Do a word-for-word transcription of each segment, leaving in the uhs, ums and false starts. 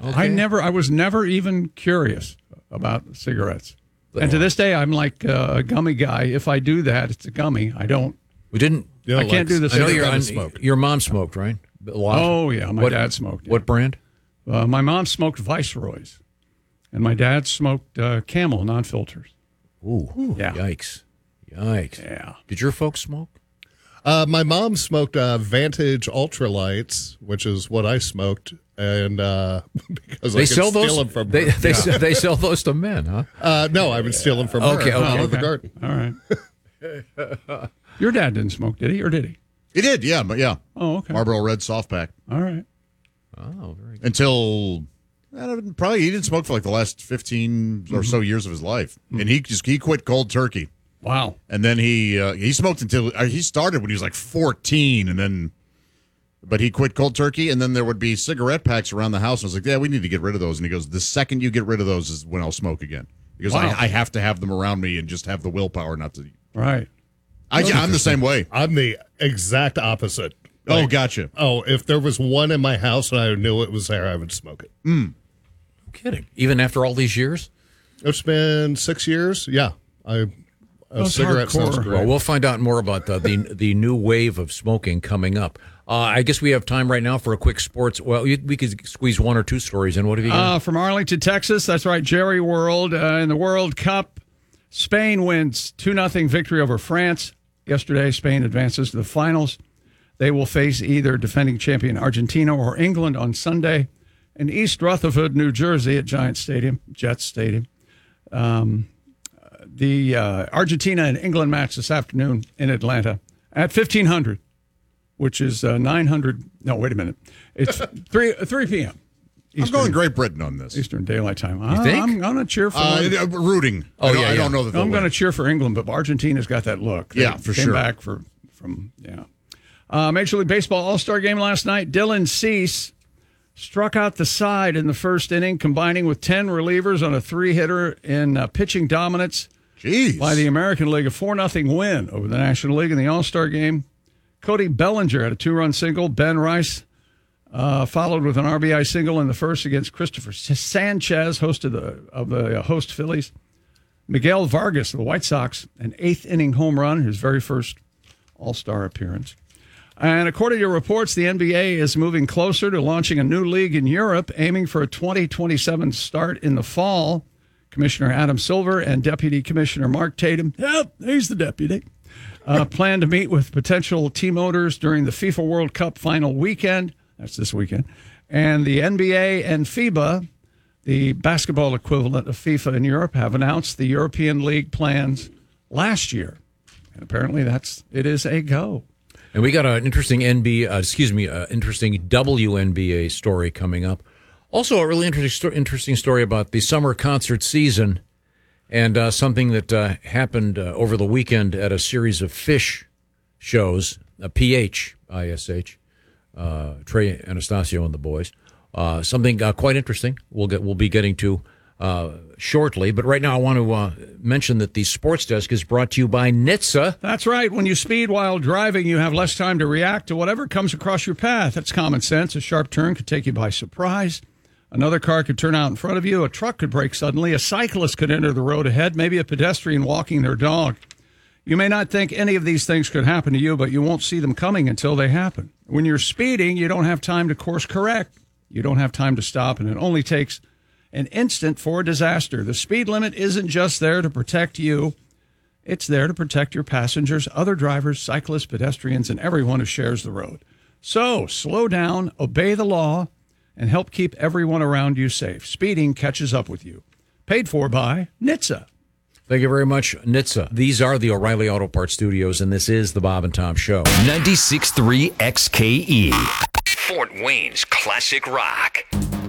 Okay. I never, I was never even curious about cigarettes. And to this day, I'm like uh, a gummy guy. If I do that, it's a gummy. I don't. We didn't. I can't like, do this. I know your your mom smoked, right? A lot. Oh yeah, my what, dad smoked. Yeah. What brand? Uh, my mom smoked Viceroys, and my dad smoked uh, Camel non-filters. Ooh, yeah. Yikes, yikes. Yeah. Did your folks smoke? Uh, my mom smoked uh, Vantage Ultralights, which is what I smoked, and uh, because they I could sell steal those. them from they her. they, Yeah. sell, they sell those to men, huh? Uh, no, I would steal them from okay, her okay. out Oh, of the okay. garden. All right. Your dad didn't smoke, did he, or did he? He did, yeah, but yeah. Oh, okay. Marlboro Red soft pack. All right. Oh, very good. Until uh, probably he didn't smoke for like the last fifteen or so years of his life, mm-hmm. and he just he quit cold turkey. Wow. And then he uh, he smoked until uh, he started when he was like fourteen, and then but he quit cold turkey, and then there would be cigarette packs around the house. I was like, yeah, we need to get rid of those. And he goes, the second you get rid of those is when I'll smoke again. Because Wow. I, I have to have them around me and just have the willpower not to. Right. I, I'm the same way. I'm the exact opposite. Oh, Like, gotcha. Oh, if there was one in my house and I knew it was there, I would smoke it. Mm. No kidding. Even after all these years? It's been six years. Yeah. I a That's cigarette hardcore. sounds great. Well, we'll find out more about the the, the new wave of smoking coming up. Uh, I guess we have time right now for a quick sports. Well, we, we could squeeze one or two stories in. What have you got? Uh, from Arlington, Texas. That's right. Jerry World uh, in the World Cup. Spain wins two nothing victory over France. Yesterday, Spain advances to the finals. They will face either defending champion Argentina or England on Sunday in East Rutherford, New Jersey at Giant Stadium, Jets Stadium. Um, the uh, Argentina and England match this afternoon in Atlanta at fifteen hundred, which is uh, nine hundred. No, wait a minute. It's three p.m. I'm going Great Britain on this. Eastern Daylight Time. You think? I'm going to cheer for Uh, rooting. Oh, I don't, yeah, I yeah. don't know that I'm they'll going to win. cheer for England, but Argentina's got that look. They Yeah, for came sure. back for, from, yeah. Uh, Major League Baseball All-Star Game last night. Dylan Cease struck out the side in the first inning, combining with ten relievers on a three-hitter in uh, pitching dominance Jeez. by the American League. A four nothing win over the National League in the All-Star Game. Cody Bellinger had a two-run single. Ben Rice uh, followed with an R B I single in the first against Christopher Sanchez, host of the, of the uh, host Phillies. Miguel Vargas of the White Sox, an eighth-inning home run, his very first All-Star appearance. And according to reports, the N B A is moving closer to launching a new league in Europe, aiming for a twenty twenty-seven start in the fall. Commissioner Adam Silver and Deputy Commissioner Mark Tatum, yep, he's the deputy, uh, plan to meet with potential team owners during the FIFA World Cup final weekend. That's this weekend. And the N B A and FIBA, the basketball equivalent of FIFA in Europe, have announced the European League plans last year. And apparently that's it is a go. And we got an interesting N B A, uh, excuse me, uh, interesting W N B A story coming up. Also, a really interesting, sto- interesting story about the summer concert season and uh, something that uh, happened uh, over the weekend at a series of Fish shows, uh, P H, I S H, uh, Trey Anastasio and the boys. Uh, something uh, quite interesting. We'll get, we'll be getting to uh, shortly. But right now, I want to uh, mention that the Sports Desk is brought to you by N H T S A. That's right. When you speed while driving, you have less time to react to whatever comes across your path. That's common sense. A sharp turn could take you by surprise. Another car could turn out in front of you. A truck could brake suddenly. A cyclist could enter the road ahead. Maybe a pedestrian walking their dog. You may not think any of these things could happen to you, but you won't see them coming until they happen. When you're speeding, you don't have time to course correct. You don't have time to stop, and it only takes an instant for a disaster. The speed limit isn't just there to protect you. It's there to protect your passengers, other drivers, cyclists, pedestrians, and everyone who shares the road. So slow down, obey the law, and help keep everyone around you safe. Speeding catches up with you. Paid for by N H T S A. Thank you very much, N H T S A. These are the O'Reilly Auto Parts Studios, and this is the Bob and Tom Show. ninety-six point three X K E. Fort Wayne's Classic Rock.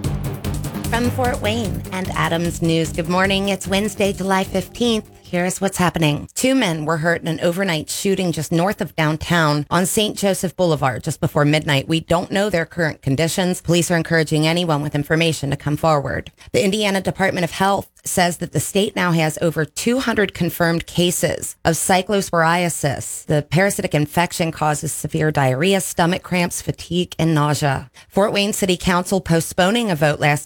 From Fort Wayne and Adams News, good morning. It's Wednesday, July fifteenth. Here's what's happening. Two men were hurt in an overnight shooting just north of downtown on Saint Joseph Boulevard just before midnight. We don't know their current conditions. Police are encouraging anyone with information to come forward. The Indiana Department of Health says that the state now has over two hundred confirmed cases of cyclosporiasis. The parasitic infection causes severe diarrhea, stomach cramps, fatigue, and nausea. Fort Wayne City Council postponing a vote last